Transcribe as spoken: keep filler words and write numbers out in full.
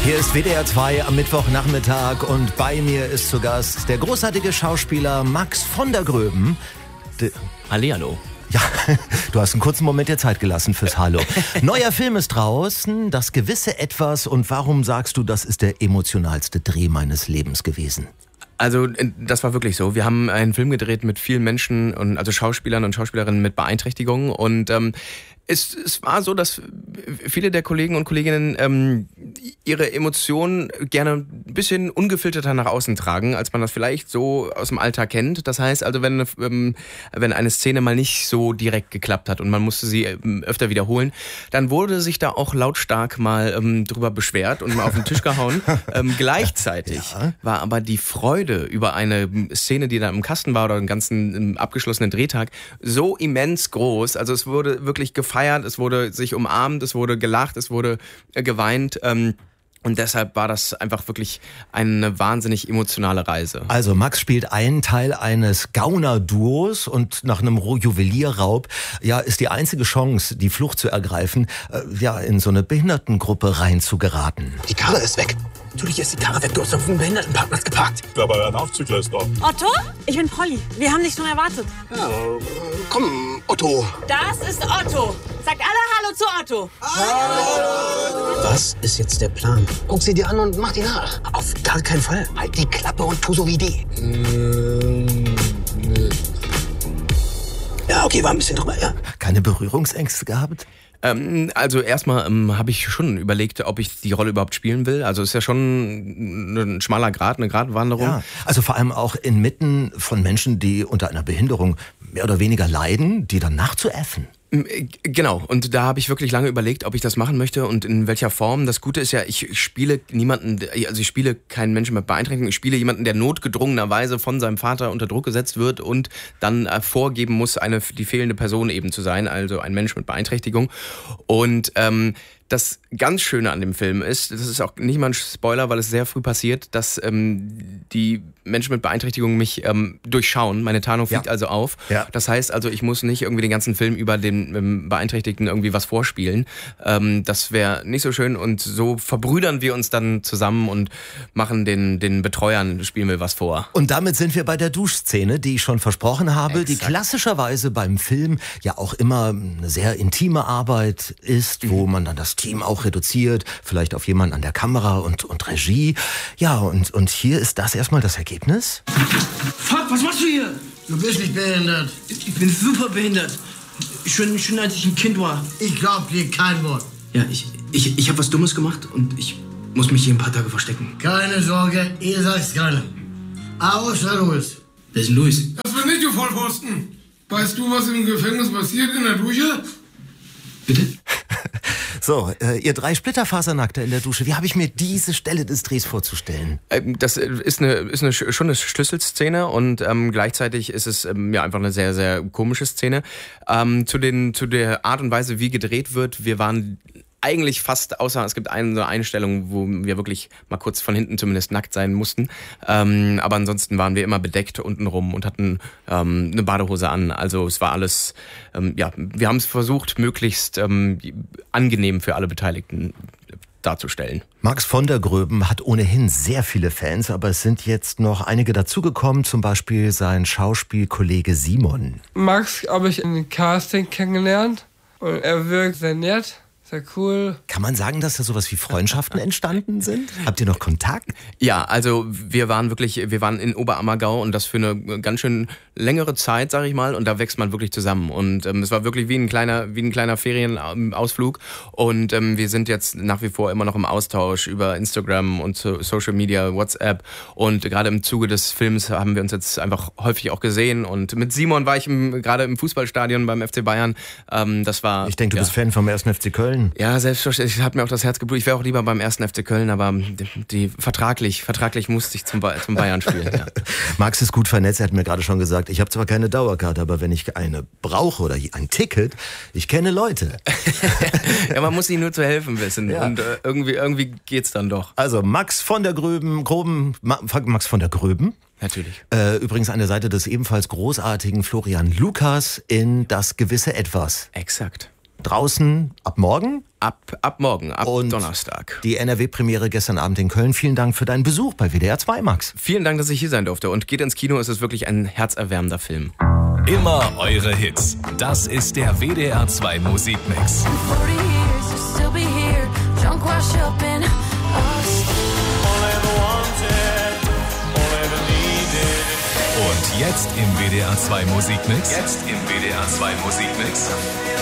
Hier ist W D R zwei am Mittwochnachmittag und bei mir ist zu Gast der großartige Schauspieler Max von der Gröben. De- Hallihallo. Ja, du hast einen kurzen Moment dir Zeit gelassen fürs Hallo. Neuer Film ist draußen, Das gewisse Etwas. Und warum sagst du, das ist der emotionalste Dreh meines Lebens gewesen? Also das war wirklich so. Wir haben einen Film gedreht mit vielen Menschen, und also Schauspielern und Schauspielerinnen mit Beeinträchtigungen. Und ähm, es, es war so, dass viele der Kollegen und Kolleginnen ähm, ihre Emotionen gerne ein bisschen ungefilterter nach außen tragen, als man das vielleicht so aus dem Alltag kennt. Das heißt also, wenn, ähm, wenn eine Szene mal nicht so direkt geklappt hat und man musste sie ähm, öfter wiederholen, dann wurde sich da auch lautstark mal ähm, drüber beschwert und mal auf den Tisch gehauen. ähm, gleichzeitig ja. war aber die Freude über eine Szene, die da im Kasten war oder einen ganzen ähm, abgeschlossenen Drehtag, so immens groß. Also es wurde wirklich gefeiert, es wurde sich umarmt, es wurde gelacht, es wurde äh, geweint. Ähm, Und deshalb war das einfach wirklich eine wahnsinnig emotionale Reise. Also Max spielt einen Teil eines Gauner-Duos und nach einem Juwelierraub ja, ist die einzige Chance, die Flucht zu ergreifen, äh, ja, in so eine Behindertengruppe reinzugeraten. Die Karre ist weg. Natürlich ist die Karre weg. Du hast auf dem Behindertenparkplatz geparkt. Ich glaube, ein Aufzügler ist da. Otto? Ich bin Polly. Wir haben dich schon erwartet. Ja, komm, Otto. Das ist Otto. Sagt alle Hallo zu Otto. Hallo. Was ist jetzt der Plan? Guck sie dir an und mach die nach. Auf gar keinen Fall. Halt die Klappe und tu so wie die. Ja, okay, war ein bisschen drüber, ja. Keine Berührungsängste gehabt? Ähm, also erstmal ähm, habe ich schon überlegt, ob ich die Rolle überhaupt spielen will. Also es ist ja schon ein schmaler Grat, eine Gratwanderung. Ja, also vor allem auch inmitten von Menschen, die unter einer Behinderung mehr oder weniger leiden, die dann nachzuäffen. Genau, und da habe ich wirklich lange überlegt, ob ich das machen möchte und in welcher Form. Das Gute ist ja, ich, ich spiele niemanden, also ich spiele keinen Menschen mit Beeinträchtigung, ich spiele jemanden, der notgedrungenerweise von seinem Vater unter Druck gesetzt wird und dann äh, vorgeben muss, eine die fehlende Person eben zu sein, also ein Mensch mit Beeinträchtigung. Und ähm, das ganz Schöne an dem Film ist, das ist auch nicht mal ein Spoiler, weil es sehr früh passiert, dass ähm, die Menschen mit Beeinträchtigung mich ähm, durchschauen. Meine Tarnung fliegt ja. also auf. Ja. Das heißt also, ich muss nicht irgendwie den ganzen Film über den ähm, Beeinträchtigten irgendwie was vorspielen. Ähm, das wäre nicht so schön und so verbrüdern wir uns dann zusammen und machen den, den Betreuern, spielen wir was vor. Und damit sind wir bei der Duschszene, die ich schon versprochen habe, Exakt. Die klassischerweise beim Film ja auch immer eine sehr intime Arbeit ist, wo man dann das Team auch reduziert, vielleicht auf jemanden an der Kamera und, und Regie. Ja, und, und hier ist das erstmal das Ergebnis. Fuck, was machst du hier? Du bist nicht behindert. Ich bin super behindert. Schon, schon als ich ein Kind war. Ich glaub dir kein Wort. Ja, ich, ich, ich habe was Dummes gemacht und ich muss mich hier ein paar Tage verstecken. Keine Sorge, ihr sagt's keinem. Außer Louis. Wer ist denn Louis? Das bin ich, du Vollpfosten. Weißt du, was im Gefängnis passiert in der Dusche? Bitte? So, äh, ihr drei Splitterfasernackte in der Dusche. Wie habe ich mir diese Stelle des Drehs vorzustellen? Ähm, das ist eine, ist eine schon eine Schlüsselszene und ähm, gleichzeitig ist es ähm, ja einfach eine sehr, sehr komische Szene. Ähm, zu, den, zu der Art und Weise, wie gedreht wird, wir waren eigentlich fast, außer es gibt eine so Einstellung, wo wir wirklich mal kurz von hinten zumindest nackt sein mussten. Ähm, aber ansonsten waren wir immer bedeckt untenrum und hatten ähm, eine Badehose an. Also es war alles, ähm, ja, wir haben es versucht, möglichst ähm, angenehm für alle Beteiligten darzustellen. Max von der Gröben hat ohnehin sehr viele Fans, aber es sind jetzt noch einige dazugekommen, zum Beispiel sein Schauspielkollege Simon. Max habe ich in dem Casting kennengelernt und er wirkt sehr nett. Sehr cool. Kann man sagen, dass da sowas wie Freundschaften entstanden sind? Habt ihr noch Kontakt? Ja, also wir waren wirklich, wir waren in Oberammergau und das für eine ganz schön längere Zeit, sag ich mal, und da wächst man wirklich zusammen und ähm, es war wirklich wie ein kleiner, wie ein kleiner Ferienausflug und ähm, wir sind jetzt nach wie vor immer noch im Austausch über Instagram und so, Social Media, WhatsApp und gerade im Zuge des Films haben wir uns jetzt einfach häufig auch gesehen und mit Simon war ich im, gerade im Fußballstadion beim F C Bayern. Ähm, das war. Ich denke, du ja. bist Fan vom ersten F C Köln. Ja, selbstverständlich. Hat mir auch das Herz geblutet. Ich wäre auch lieber beim ersten F C Köln, aber die, die vertraglich, vertraglich musste ich zum, ba- zum Bayern spielen. Ja. Max ist gut vernetzt. Er hat mir gerade schon gesagt, ich habe zwar keine Dauerkarte, aber wenn ich eine brauche oder ein Ticket, ich kenne Leute. Ja, man muss ihnen nur zu helfen wissen. Ja. Und äh, irgendwie, irgendwie geht's dann doch. Also Max von der Gröben, Groben, Max von der Gröben. Natürlich. Äh, übrigens an der Seite des ebenfalls großartigen Florian Lukas in Das gewisse Etwas. Exakt. draußen ab morgen. Ab, ab morgen, ab Und Donnerstag. Die N R W-Premiere gestern Abend in Köln. Vielen Dank für deinen Besuch bei W D R zwei, Max. Vielen Dank, dass ich hier sein durfte. Und geht ins Kino, es ist wirklich ein herzerwärmender Film. Immer eure Hits. Das ist der W D R zwei Musikmix. Und jetzt im W D R zwei Musikmix. Jetzt im W D R zwei Musikmix.